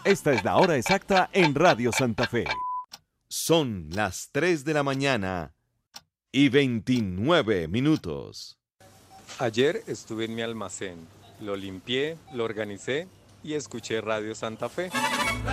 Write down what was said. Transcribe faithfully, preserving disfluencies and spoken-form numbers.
Esta es la hora exacta en Radio Santa Fe. Son las tres de la mañana y veintinueve minutos. Ayer estuve en mi almacén, lo limpié, lo organicé y escuché Radio Santa Fe.